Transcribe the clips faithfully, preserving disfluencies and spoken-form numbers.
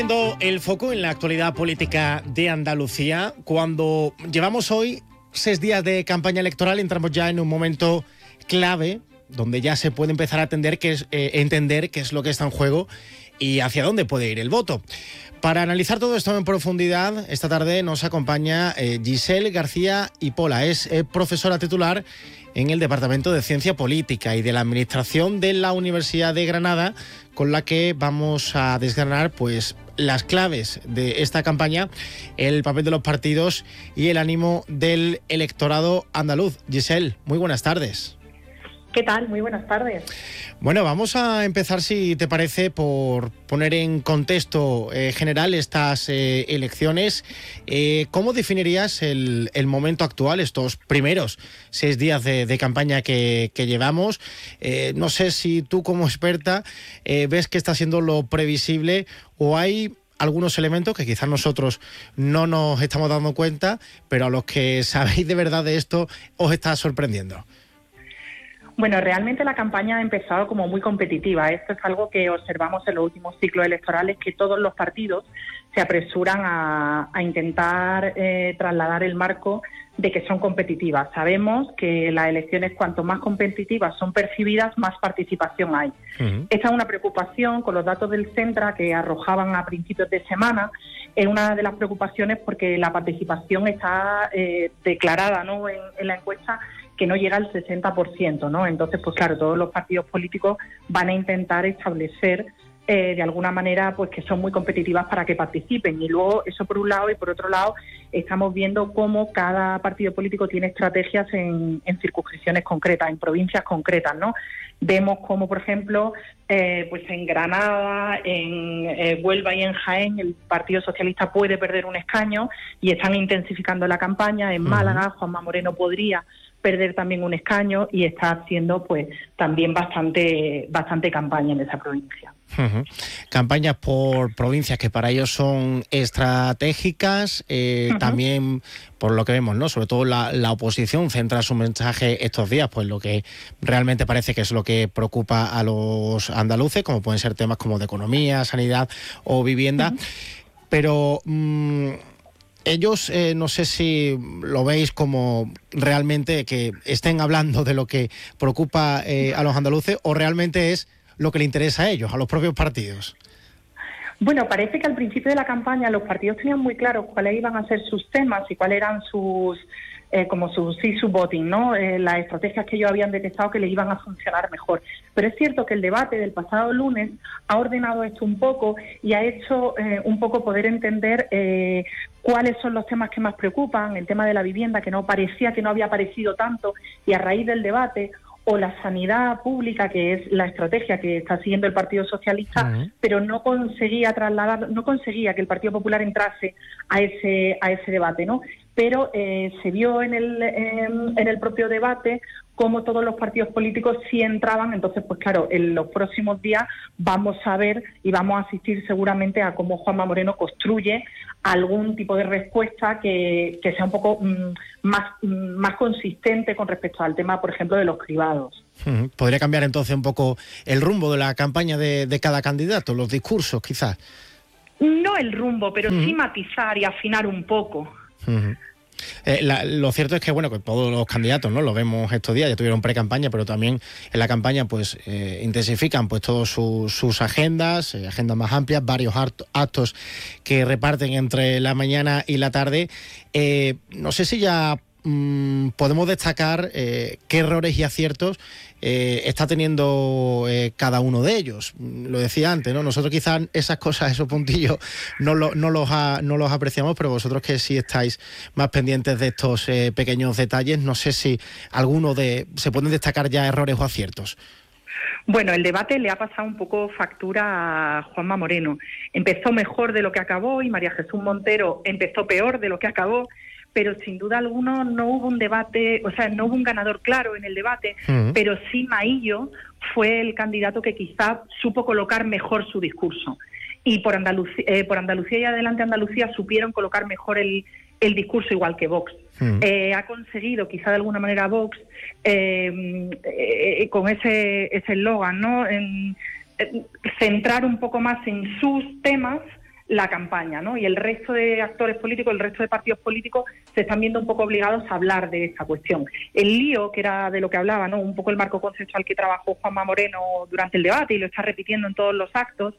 El foco en la actualidad política de Andalucía, cuando llevamos hoy seis días de campaña electoral, entramos ya en un momento clave donde ya se puede empezar a entender qué es, eh, entender qué es lo que está en juego y hacia dónde puede ir el voto. Para analizar todo esto en profundidad, esta tarde nos acompaña eh, Giselle García Ipola. Es eh, profesora titular en el Departamento de Ciencia Política y de la Administración de la Universidad de Granada, con la que vamos a desgranar pues las claves de esta campaña, el papel de los partidos y el ánimo del electorado andaluz. Giselle, muy buenas tardes. ¿Qué tal? Muy buenas tardes. Bueno, vamos a empezar, si te parece, por poner en contexto eh, general estas eh, elecciones. Eh, ¿Cómo definirías el, el momento actual, estos primeros seis días de, de campaña que, que llevamos? Eh, no sé si tú, como experta, eh, ves que está siendo lo previsible o hay algunos elementos que quizás nosotros no nos estamos dando cuenta, pero a los que sabéis de verdad de esto os está sorprendiendo. Bueno, realmente la campaña ha empezado como muy competitiva. Esto es algo que observamos en los últimos ciclos electorales, que todos los partidos se apresuran a, a intentar eh, trasladar el marco de que son competitivas. Sabemos que las elecciones, cuanto más competitivas son percibidas, más participación hay. Uh-huh. Esta es una preocupación con los datos del Centra que arrojaban a principios de semana. Es una de las preocupaciones porque la participación está eh, declarada, ¿no?, en, en la encuesta, que no llega al sesenta por ciento, ¿no? Entonces, pues claro, todos los partidos políticos van a intentar establecer eh, de alguna manera pues que son muy competitivas para que participen. Y luego, eso por un lado, y por otro lado, estamos viendo cómo cada partido político tiene estrategias en, en circunscripciones concretas, en provincias concretas, ¿no? Vemos como, por ejemplo, eh, pues en Granada, en eh, Huelva y en Jaén, el Partido Socialista puede perder un escaño y están intensificando la campaña. En Málaga, Juanma Moreno podría perder también un escaño y está haciendo pues también bastante bastante campaña en esa provincia. Uh-huh. Campañas por provincias que para ellos son estratégicas, eh, uh-huh. También por lo que vemos, ¿no? Sobre todo la, la oposición centra su mensaje estos días, pues lo que realmente parece que es lo que preocupa a los andaluces, como pueden ser temas como de economía, sanidad o vivienda, uh-huh. Pero mmm, ellos, eh, no sé si lo veis como realmente que estén hablando de lo que preocupa eh, a los andaluces o realmente es lo que le interesa a ellos, a los propios partidos. Bueno, parece que al principio de la campaña los partidos tenían muy claros cuáles iban a ser sus temas y cuáles eran sus, eh, como sus sí, su voting, ¿no? Eh, las estrategias que ellos habían detectado que les iban a funcionar mejor. Pero es cierto que el debate del pasado lunes ha ordenado esto un poco y ha hecho eh, un poco poder entender eh, cuáles son los temas que más preocupan, el tema de la vivienda, que no parecía que no había aparecido tanto, y a raíz del debate, o la sanidad pública, que es la estrategia que está siguiendo el Partido Socialista, uh-huh. Pero no conseguía trasladar, no conseguía que el Partido Popular entrase a ese a ese debate, ¿no? Pero eh, se vio en el en, en el propio debate cómo todos los partidos políticos sí entraban. Entonces, pues claro, en los próximos días vamos a ver y vamos a asistir seguramente a cómo Juanma Moreno construye algún tipo de respuesta que, que sea un poco mmm, más, mmm, más consistente con respecto al tema, por ejemplo, de los cribados. Uh-huh. ¿Podría cambiar entonces un poco el rumbo de la campaña de, de cada candidato, los discursos quizás? No el rumbo, pero uh-huh. Sí matizar y afinar un poco. Uh-huh. Eh, la, lo cierto es que bueno que todos los candidatos, ¿no?, lo vemos estos días, ya tuvieron pre-campaña, pero también en la campaña pues eh, intensifican pues todos su, sus agendas, eh, agendas más amplias, varios actos que reparten entre la mañana y la tarde. Eh, no sé si ya mmm, podemos destacar eh, qué errores y aciertos eh, está teniendo eh, cada uno de ellos. Lo decía antes, ¿no? Nosotros quizás esas cosas, esos puntillos, no, lo, no, los, ha, no los apreciamos, pero vosotros que sí estáis más pendientes de estos eh, pequeños detalles, no sé si alguno de se pueden destacar ya errores o aciertos. Bueno, el debate le ha pasado un poco factura a Juanma Moreno. Empezó mejor de lo que acabó y María Jesús Montero empezó peor de lo que acabó. Pero sin duda alguna no hubo un debate, o sea, no hubo un ganador claro en el debate, uh-huh. Pero sí Maillo fue el candidato que quizá supo colocar mejor su discurso. Y por Andalucía, eh, por Andalucía y Adelante Andalucía supieron colocar mejor el, el discurso, igual que Vox. Uh-huh. Eh, ha conseguido, quizá de alguna manera, Vox, eh, eh, con ese ese eslogan, ¿no?, en, en centrar un poco más en sus temas la campaña, ¿no? Y el resto de actores políticos, el resto de partidos políticos se están viendo un poco obligados a hablar de esta cuestión. El lío, que era de lo que hablaba, ¿no? Un poco el marco conceptual que trabajó Juanma Moreno durante el debate y lo está repitiendo en todos los actos.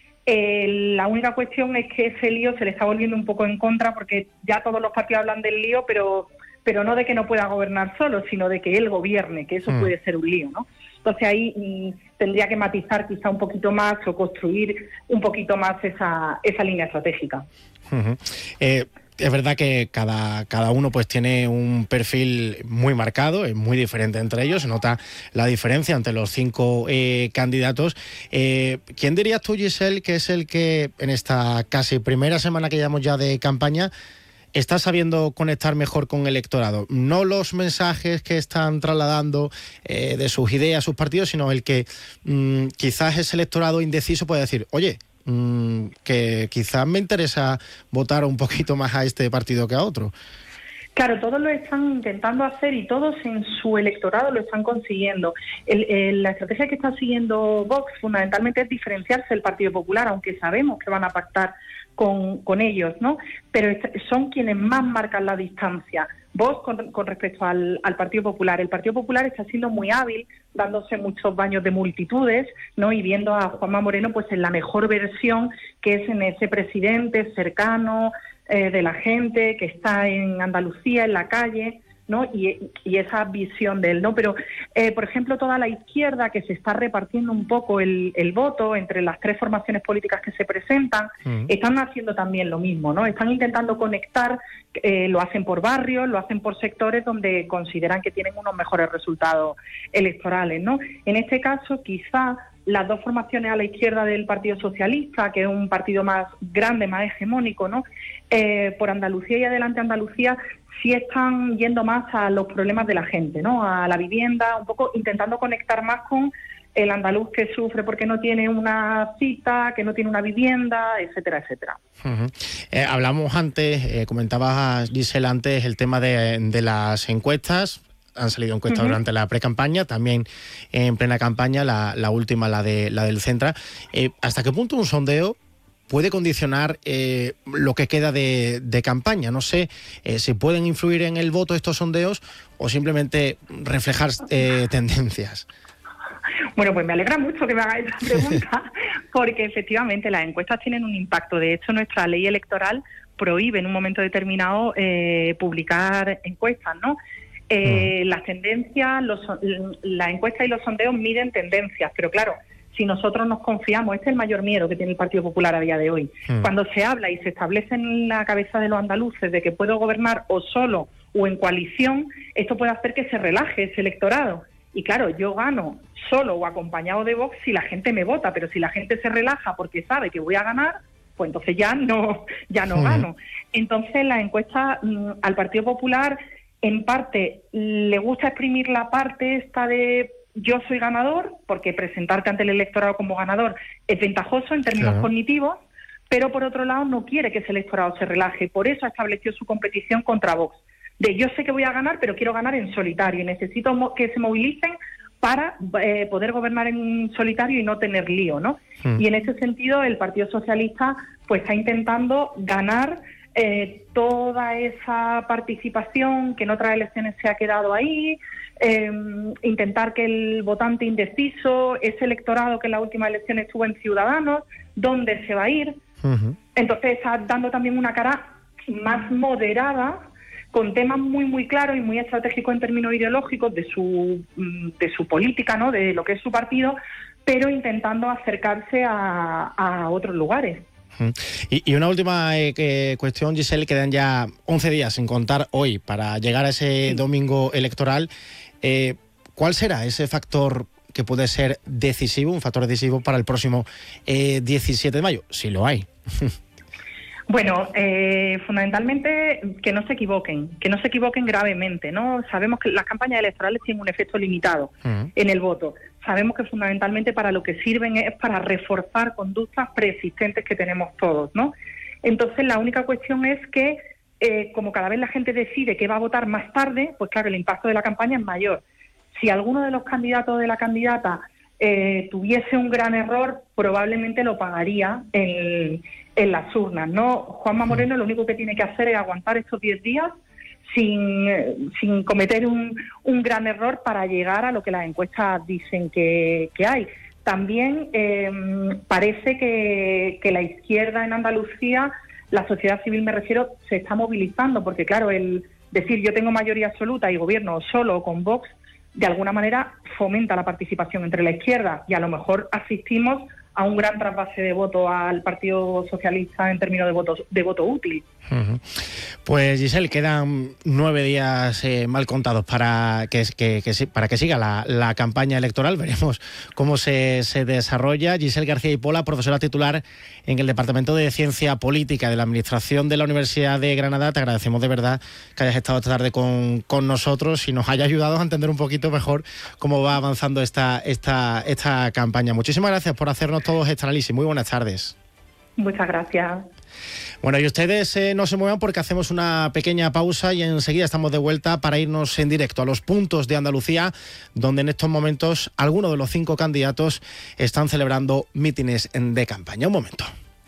Eh, la única cuestión es que ese lío se le está volviendo un poco en contra, porque ya todos los partidos hablan del lío, pero pero no de que no pueda gobernar solo, sino de que él gobierne, que eso mm. puede ser un lío, ¿no? Entonces ahí mm, tendría que matizar quizá un poquito más o construir un poquito más esa, esa línea estratégica. Uh-huh. Eh, es verdad que cada, cada uno pues tiene un perfil muy marcado, es muy diferente entre ellos, se nota la diferencia entre los cinco eh, candidatos. Eh, ¿Quién dirías tú, Giselle, que es el que en esta casi primera semana que llevamos ya de campaña está sabiendo conectar mejor con el electorado? No los mensajes que están trasladando eh, de sus ideas, sus partidos, sino el que mmm, quizás ese electorado indeciso puede decir, oye, mmm, que quizás me interesa votar un poquito más a este partido que a otro. Claro, todos lo están intentando hacer y todos en su electorado lo están consiguiendo. El, el, la estrategia que está siguiendo Vox fundamentalmente es diferenciarse del Partido Popular, aunque sabemos que van a pactar con, con ellos, ¿no? Pero son quienes más marcan la distancia. Vox con, con respecto al, al Partido Popular. El Partido Popular está siendo muy hábil, dándose muchos baños de multitudes, ¿no? Y viendo a Juanma Moreno pues en la mejor versión, que es en ese presidente cercano, eh, de la gente, que está en Andalucía, en la calle, ¿no? Y, y esa visión de él, ¿no? Pero, eh, por ejemplo, toda la izquierda, que se está repartiendo un poco el, el voto entre las tres formaciones políticas que se presentan, uh-huh. están haciendo también lo mismo, ¿no? Están intentando conectar, eh, lo hacen por barrios, lo hacen por sectores donde consideran que tienen unos mejores resultados electorales, ¿no? En este caso, quizá las dos formaciones a la izquierda del Partido Socialista, que es un partido más grande, más hegemónico, ¿no? Eh, por Andalucía y Adelante Andalucía, sí están yendo más a los problemas de la gente, ¿no? A la vivienda, un poco intentando conectar más con el andaluz que sufre porque no tiene una cita, que no tiene una vivienda, etcétera, etcétera. Uh-huh. Eh, hablamos antes, eh, comentabas, Giselle, antes el tema de, de las encuestas. Han salido encuestas uh-huh. durante la pre-campaña, también en plena campaña, la, la última, la de la del Centra. Eh, ¿Hasta qué punto un sondeo puede condicionar eh, lo que queda de, de campaña? No sé eh, si pueden influir en el voto estos sondeos o simplemente reflejar eh, tendencias. Bueno, pues me alegra mucho que me haga esta pregunta, porque efectivamente las encuestas tienen un impacto. De hecho, nuestra ley electoral prohíbe en un momento determinado eh, publicar encuestas, ¿no? Eh, mm. Las tendencias, los, la encuesta y los sondeos miden tendencias, pero claro, si nosotros nos confiamos, este es el mayor miedo que tiene el Partido Popular a día de hoy. Mm. Cuando se habla y se establece en la cabeza de los andaluces de que puedo gobernar o solo o en coalición, esto puede hacer que se relaje ese electorado. Y claro, yo gano solo o acompañado de Vox si la gente me vota, pero si la gente se relaja porque sabe que voy a ganar, pues entonces ya no, ya no mm. gano. Entonces la encuesta mm, al Partido Popular, en parte, le gusta exprimir la parte esta de yo soy ganador, porque presentarte ante el electorado como ganador es ventajoso en términos claro. cognitivos, pero por otro lado no quiere que ese electorado se relaje. Por eso estableció su competición contra Vox. De yo sé que voy a ganar, pero quiero ganar en solitario y necesito mo- que se movilicen para eh, poder gobernar en solitario y no tener lío, ¿no? Mm. Y en ese sentido el Partido Socialista pues está intentando ganar Eh, toda esa participación que en otras elecciones se ha quedado ahí, eh, intentar que el votante indeciso, ese electorado que en las últimas elecciones estuvo en Ciudadanos, ¿dónde se va a ir? Uh-huh. Entonces está dando también una cara más moderada, con temas muy muy claros y muy estratégicos en términos ideológicos de su, de su política, ¿no? De lo que es su partido, pero intentando acercarse a, a otros lugares. Y, y una última eh, que, cuestión, Giselle, quedan ya once días sin contar hoy para llegar a ese sí. domingo electoral. Eh, ¿Cuál será ese factor que puede ser decisivo, un factor decisivo para el próximo eh, diecisiete de mayo? Si lo hay. Bueno, eh, fundamentalmente que no se equivoquen, que no se equivoquen gravemente, ¿no? Sabemos que las campañas electorales tienen un efecto limitado uh-huh. en el voto. Sabemos que fundamentalmente para lo que sirven es para reforzar conductas preexistentes que tenemos todos, ¿no? Entonces la única cuestión es que eh, como cada vez la gente decide que va a votar más tarde, pues claro, el impacto de la campaña es mayor. Si alguno de los candidatos o de la candidata eh, tuviese un gran error, probablemente lo pagaría en, en las urnas, ¿no? Juanma Moreno lo único que tiene que hacer es aguantar estos diez días sin, sin cometer un, un gran error para llegar a lo que las encuestas dicen que, que hay. También eh, parece que, que la izquierda en Andalucía, la sociedad civil me refiero, se está movilizando, porque claro, el decir yo tengo mayoría absoluta y gobierno solo o con Vox, de alguna manera fomenta la participación entre la izquierda y a lo mejor asistimos a un gran trasvase de voto al Partido Socialista en términos de voto, de voto útil. Uh-huh. Pues Giselle, quedan nueve días eh, mal contados para que, que, que, para que siga la, la campaña electoral. Veremos cómo se, se desarrolla. Giselle García y Pola, profesora titular en el Departamento de Ciencia Política de la Administración de la Universidad de Granada. Te agradecemos de verdad que hayas estado esta tarde con, con nosotros y nos haya ayudado a entender un poquito mejor cómo va avanzando esta, esta, esta campaña. Muchísimas gracias por hacernos todos este análisis. Muy buenas tardes. Muchas gracias. Bueno, y ustedes eh, no se muevan porque hacemos una pequeña pausa y enseguida estamos de vuelta para irnos en directo a los puntos de Andalucía, donde en estos momentos algunos de los cinco candidatos están celebrando mítines de campaña. Un momento.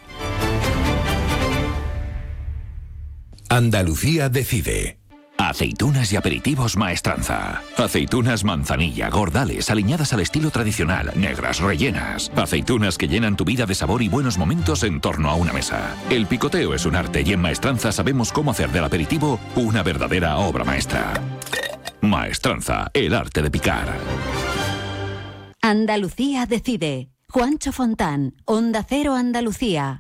Andalucía decide. Aceitunas y aperitivos Maestranza. Aceitunas manzanilla, gordales, aliñadas al estilo tradicional, negras, rellenas. Aceitunas que llenan tu vida de sabor y buenos momentos en torno a una mesa. El picoteo es un arte y en Maestranza sabemos cómo hacer del aperitivo una verdadera obra maestra. Maestranza, el arte de picar. Andalucía decide. Juancho Fontán, Onda Cero Andalucía.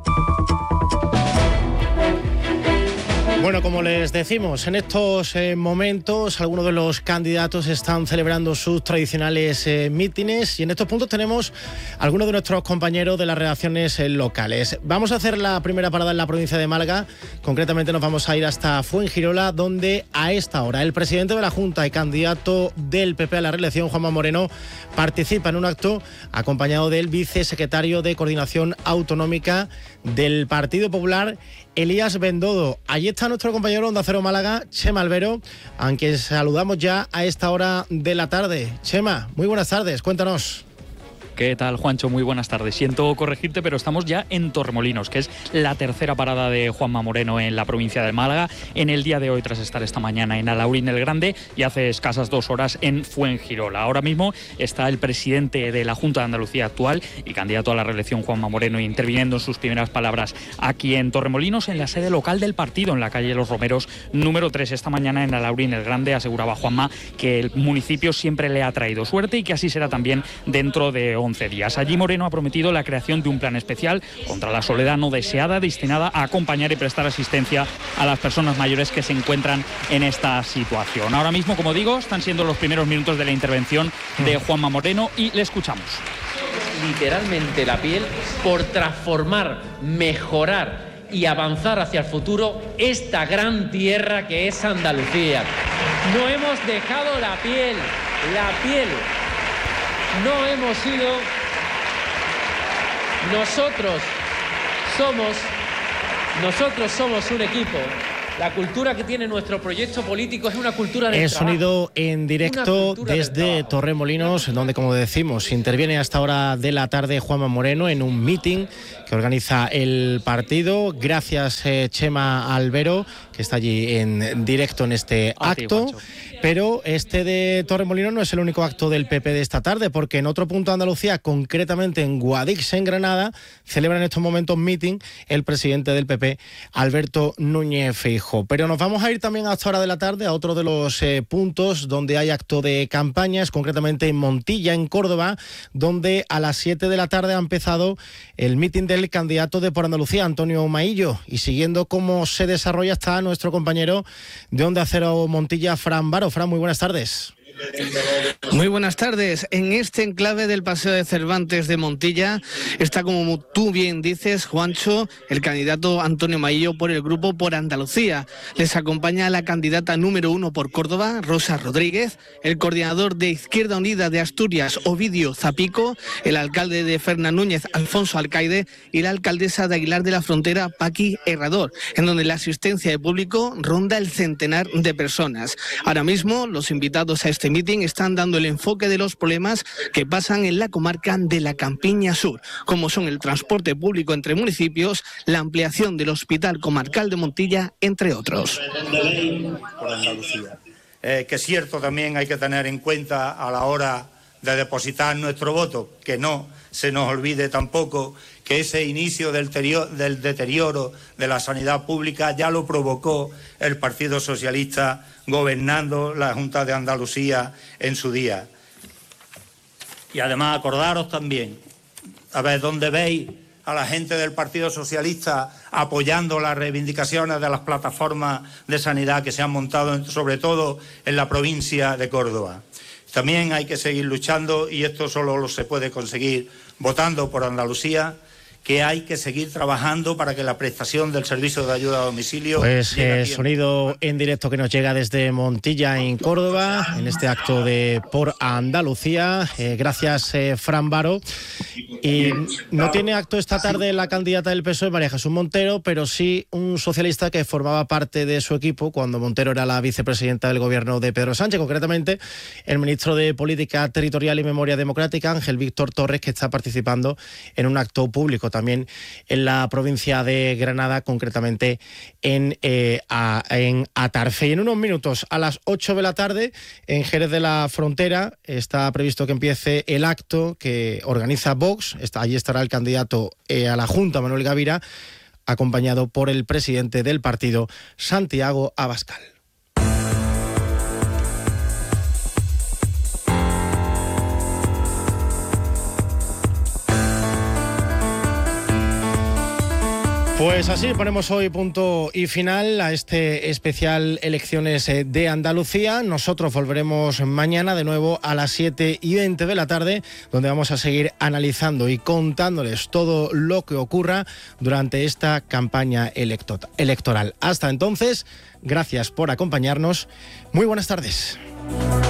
Bueno, como les decimos, en estos eh, momentos algunos de los candidatos están celebrando sus tradicionales eh, mítines y en estos puntos tenemos algunos de nuestros compañeros de las redacciones eh, locales. Vamos a hacer la primera parada en la provincia de Málaga, concretamente nos vamos a ir hasta Fuengirola, donde a esta hora el presidente de la Junta y candidato del P P a la reelección, Juanma Moreno, participa en un acto acompañado del vicesecretario de Coordinación Autonómica del Partido Popular, Elías Bendodo. Allí está nuestro compañero Onda Cero Málaga, Chema Albero, a quien saludamos ya a esta hora de la tarde. Chema, muy buenas tardes, cuéntanos. ¿Qué tal, Juancho? Muy buenas tardes. Siento corregirte, pero estamos ya en Torremolinos, que es la tercera parada de Juanma Moreno en la provincia de Málaga, en el día de hoy tras estar esta mañana en Alaurín el Grande y hace escasas dos horas en Fuengirola. Ahora mismo está el presidente de la Junta de Andalucía actual y candidato a la reelección, Juanma Moreno, interviniendo en sus primeras palabras aquí en Torremolinos, en la sede local del partido, en la calle Los Romeros, número tres. Esta mañana en Alaurín el Grande aseguraba Juanma que el municipio siempre le ha traído suerte y que así será también dentro de once días. Allí Moreno ha prometido la creación de un plan especial contra la soledad no deseada destinada a acompañar y prestar asistencia a las personas mayores que se encuentran en esta situación. Ahora mismo, como digo, están siendo los primeros minutos de la intervención de Juanma Moreno y le escuchamos. Literalmente la piel por transformar, mejorar y avanzar hacia el futuro esta gran tierra que es Andalucía. No hemos dejado la piel, la piel. No hemos sido, nosotros somos, nosotros somos un equipo. La cultura que tiene nuestro proyecto político es una cultura de Es sonido en directo desde Torremolinos, donde, como decimos, interviene a esta hora de la tarde Juanma Moreno en un meeting que organiza el partido. Gracias, eh, Chema Albero, que está allí en directo en este acto. Pero este de Torremolinos no es el único acto del P P de esta tarde, porque en otro punto de Andalucía, concretamente en Guadix, en Granada, celebra en estos momentos meeting el presidente del P P, Alberto Núñez Feijóo. Pero nos vamos a ir también a esta hora de la tarde a otro de los eh, puntos donde hay acto de campañas, concretamente en Montilla, en Córdoba, donde a las siete de la tarde ha empezado el meeting del candidato de Por Andalucía, Antonio Maillo. Y siguiendo cómo se desarrolla está nuestro compañero de Onda Cero Montilla, Fran Baro. Fran, muy buenas tardes. Muy buenas tardes. En este enclave del Paseo de Cervantes de Montilla está, como tú bien dices, Juancho, el candidato Antonio Maillo por el grupo Por Andalucía. Les acompaña la candidata número uno por Córdoba, Rosa Rodríguez, el coordinador de Izquierda Unida de Asturias, Ovidio Zapico, el alcalde de Fernan Núñez, Alfonso Alcaide, y la alcaldesa de Aguilar de la Frontera, Paqui Herrador, en donde la asistencia de público ronda el centenar de personas. Ahora mismo, los invitados a este este mitin están dando el enfoque de los problemas que pasan en la comarca de la Campiña Sur, como son el transporte público entre municipios, la ampliación del Hospital Comarcal de Montilla, entre otros. Por Andalucía. Eh, que es cierto, también hay que tener en cuenta a la hora de depositar nuestro voto, que no se nos olvide tampoco que ese inicio del deterioro, del deterioro de la sanidad pública ya lo provocó el Partido Socialista gobernando la Junta de Andalucía en su día. Y además acordaros también, a ver, ¿dónde veis a la gente del Partido Socialista apoyando las reivindicaciones de las plataformas de sanidad que se han montado, sobre todo en la provincia de Córdoba? También hay que seguir luchando, y esto solo lo se puede conseguir votando por Andalucía, que hay que seguir trabajando para que la prestación del servicio de ayuda a domicilio... Pues eh, sonido en directo que nos llega desde Montilla, en Córdoba, en este acto de Por Andalucía. Eh, gracias, eh, Fran Baro. Y no tiene acto esta tarde la candidata del P S O E, María Jesús Montero, pero sí un socialista que formaba parte de su equipo cuando Montero era la vicepresidenta del gobierno de Pedro Sánchez, concretamente el ministro de Política Territorial y Memoria Democrática, Ángel Víctor Torres, que está participando en un acto público también en la provincia de Granada, concretamente en, eh, a, en Atarfe. Y en unos minutos, a las ocho de la tarde, en Jerez de la Frontera, está previsto que empiece el acto que organiza Vox. Está, allí estará el candidato eh, a la Junta, Manuel Gavira, acompañado por el presidente del partido, Santiago Abascal. Pues así ponemos hoy punto y final a este especial Elecciones de Andalucía. Nosotros volveremos mañana de nuevo a las siete y veinte de la tarde, donde vamos a seguir analizando y contándoles todo lo que ocurra durante esta campaña electoral. Hasta entonces, gracias por acompañarnos. Muy buenas tardes.